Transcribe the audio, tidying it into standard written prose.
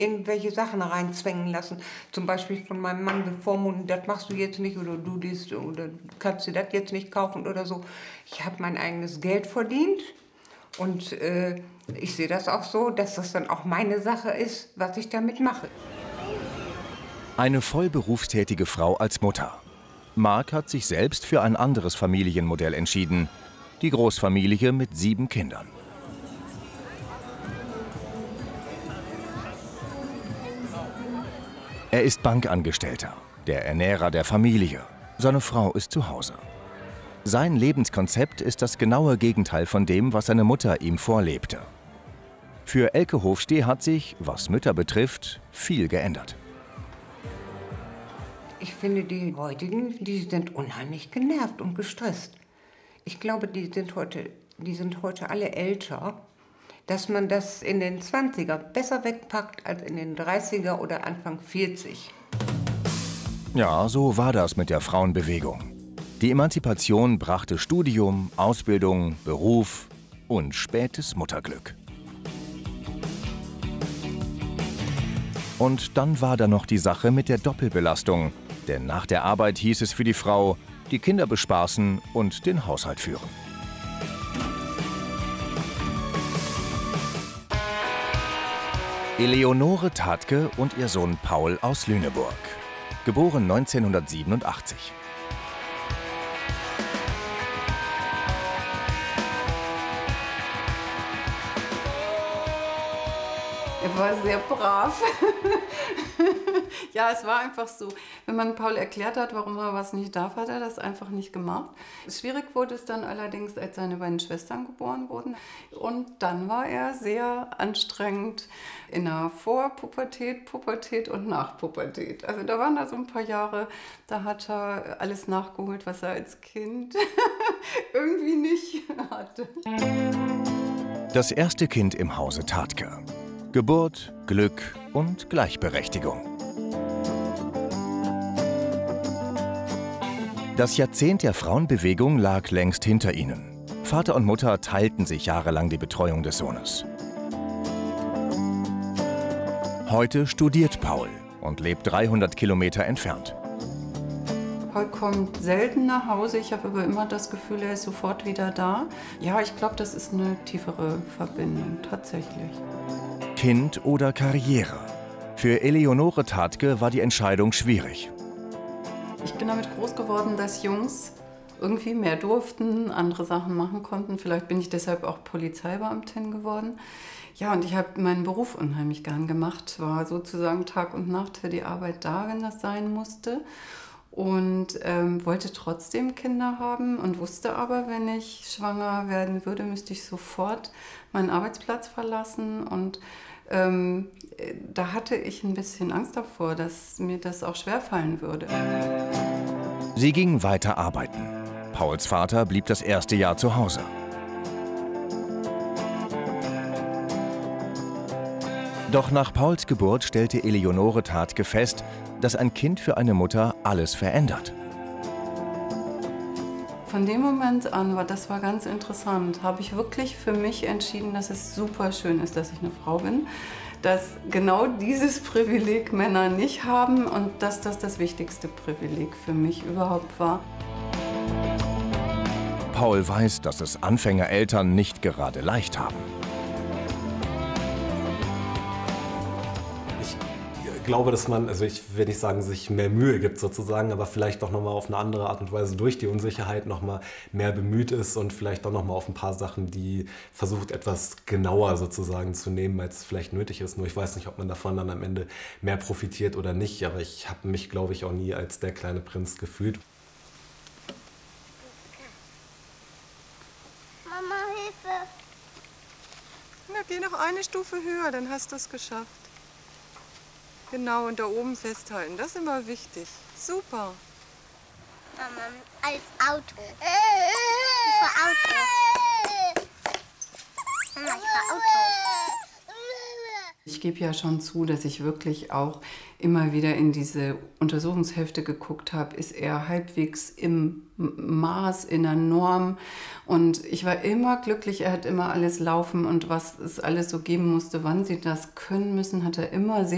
irgendwelche Sachen reinzwängen lassen. Zum Beispiel von meinem Mann bevormunden, das machst du jetzt nicht oder du dies oder du kannst dir das jetzt nicht kaufen oder so. Ich habe mein eigenes Geld verdient und ich sehe das auch so, dass das dann auch meine Sache ist, was ich damit mache. Eine vollberufstätige Frau als Mutter. Mark hat sich selbst für ein anderes Familienmodell entschieden. Die Großfamilie mit 7 Kindern. Er ist Bankangestellter, der Ernährer der Familie. Seine Frau ist zu Hause. Sein Lebenskonzept ist das genaue Gegenteil von dem, was seine Mutter ihm vorlebte. Für Elke Hofstee hat sich, was Mütter betrifft, viel geändert. Ich finde, die heutigen, die sind unheimlich genervt und gestresst. Ich glaube, die sind heute alle älter, dass man das in den 20er besser wegpackt als in den 30er oder Anfang 40. Ja, so war das mit der Frauenbewegung. Die Emanzipation brachte Studium, Ausbildung, Beruf und spätes Mutterglück. Und dann war da noch die Sache mit der Doppelbelastung. Denn nach der Arbeit hieß es für die Frau, die Kinder bespaßen und den Haushalt führen. Eleonore Tatke und ihr Sohn Paul aus Lüneburg. Geboren 1987. Er war sehr brav. Ja, es war einfach so. Wenn man Paul erklärt hat, warum er was nicht darf, hat er das einfach nicht gemacht. Schwierig wurde es dann allerdings, als seine beiden Schwestern geboren wurden. Und dann war er sehr anstrengend in der Vorpubertät, Pubertät und Nachpubertät. Also da waren da so ein paar Jahre, da hat er alles nachgeholt, was er als Kind irgendwie nicht hatte. Das erste Kind im Hause Tatke. Geburt, Glück und Gleichberechtigung. Das Jahrzehnt der Frauenbewegung lag längst hinter ihnen. Vater und Mutter teilten sich jahrelang die Betreuung des Sohnes. Heute studiert Paul und lebt 300 Kilometer entfernt. Paul kommt selten nach Hause, ich habe aber immer das Gefühl, er ist sofort wieder da. Ja, ich glaube, das ist eine tiefere Verbindung, tatsächlich. Kind oder Karriere? Für Eleonore Tatke war die Entscheidung schwierig. Ich bin damit groß geworden, dass Jungs irgendwie mehr durften, andere Sachen machen konnten. Vielleicht bin ich deshalb auch Polizeibeamtin geworden. Ja, und ich habe meinen Beruf unheimlich gern gemacht, war sozusagen Tag und Nacht für die Arbeit da, wenn das sein musste. Und wollte trotzdem Kinder haben und wusste aber, wenn ich schwanger werden würde, müsste ich sofort meinen Arbeitsplatz verlassen. Und da hatte ich ein bisschen Angst davor, dass mir das auch schwerfallen würde. Sie ging weiter arbeiten. Pauls Vater blieb das erste Jahr zu Hause. Doch nach Pauls Geburt stellte Eleonore Tatke fest, dass ein Kind für eine Mutter alles verändert. Von dem Moment an, das war ganz interessant, habe ich wirklich für mich entschieden, dass es super schön ist, dass ich eine Frau bin, dass genau dieses Privileg Männer nicht haben und dass das das wichtigste Privileg für mich überhaupt war. Paul weiß, dass es Anfängereltern nicht gerade leicht haben. Ich glaube, dass man, also ich will nicht sagen, sich mehr Mühe gibt sozusagen, aber vielleicht doch nochmal auf eine andere Art und Weise durch die Unsicherheit nochmal mehr bemüht ist und vielleicht doch nochmal auf ein paar Sachen, die versucht, etwas genauer sozusagen zu nehmen, als es vielleicht nötig ist. Nur ich weiß nicht, ob man davon dann am Ende mehr profitiert oder nicht, aber ich habe mich, glaube ich, auch nie als der kleine Prinz gefühlt. Mama, Hilfe! Na, geh noch eine Stufe höher, dann hast du es geschafft. Genau, und da oben festhalten, das ist immer wichtig. Super. Mama, als Auto. Ich fahr Auto. Mama, ich fahr Auto. Ich gebe ja schon zu, dass ich wirklich auch immer wieder in diese Untersuchungshefte geguckt habe, ist er halbwegs im Maß, in der Norm. Und ich war immer glücklich, er hat immer alles laufen und was es alles so geben musste, wann sie das können müssen, hat er immer sehr